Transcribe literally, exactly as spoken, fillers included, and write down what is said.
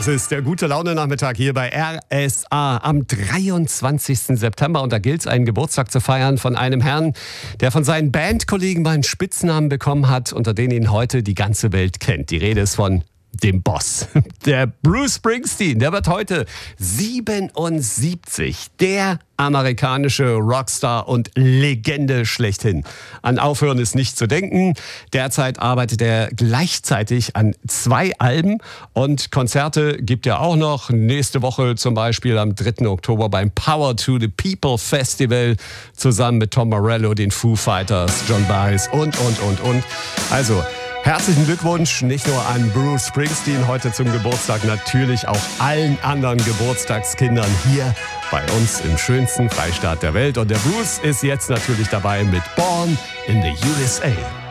Das ist der gute Laune-Nachmittag hier bei R S A am dreiundzwanzigsten September. Und da gilt es, einen Geburtstag zu feiern von einem Herrn, der von seinen Bandkollegen mal einen Spitznamen bekommen hat, unter den ihn heute die ganze Welt kennt. Die Rede ist von dem Boss. Der Bruce Springsteen, der wird heute siebenundsiebzig. Der amerikanische Rockstar und Legende schlechthin. An Aufhören ist nicht zu denken. Derzeit arbeitet er gleichzeitig an zwei Alben und Konzerte gibt er auch noch. Nächste Woche zum Beispiel am dritten Oktober beim Power to the People Festival zusammen mit Tom Morello, den Foo Fighters, John Baez und, und, und, und. Also, herzlichen Glückwunsch nicht nur an Bruce Springsteen heute zum Geburtstag, natürlich auch allen anderen Geburtstagskindern hier bei uns im schönsten Freistaat der Welt. Und der Bruce ist jetzt natürlich dabei mit Born in the U S A.